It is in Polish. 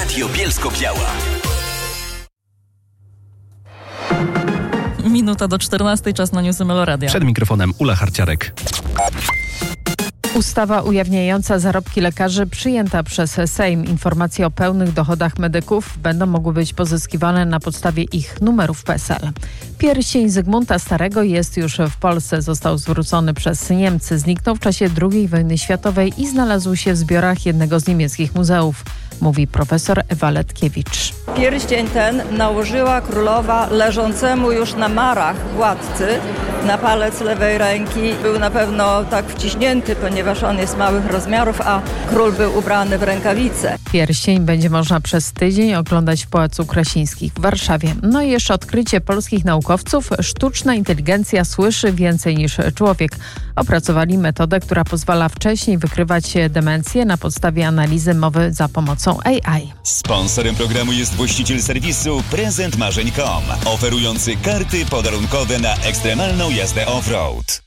Radio Bielsko-Biała. Minuta do 14, czas na newsy Meloradia. Przed mikrofonem Ula Harciarek. Ustawa ujawniająca zarobki lekarzy przyjęta przez Sejm. Informacje o pełnych dochodach medyków będą mogły być pozyskiwane na podstawie ich numerów PESEL. Pierścień Zygmunta Starego jest już w Polsce. Został zwrócony przez Niemcy. Zniknął w czasie II wojny światowej i znalazł się w zbiorach jednego z niemieckich muzeów, mówi profesor Ewa Letkiewicz. Pierścień ten nałożyła królowa leżącemu już na marach władcy na palec lewej ręki. Był na pewno tak wciśnięty, ponieważ on jest małych rozmiarów, a król był ubrany w rękawice. Pierścień będzie można przez tydzień oglądać w Pałacu Krasińskich w Warszawie. No i jeszcze odkrycie polskich naukowców. Sztuczna inteligencja słyszy więcej niż człowiek. Opracowali metodę, która pozwala wcześniej wykrywać demencję na podstawie analizy mowy za pomocą AI. Sponsorem programu jest właściciel serwisu prezentmarzeń.com, oferujący karty podarunkowe na ekstremalną jazdę off-road.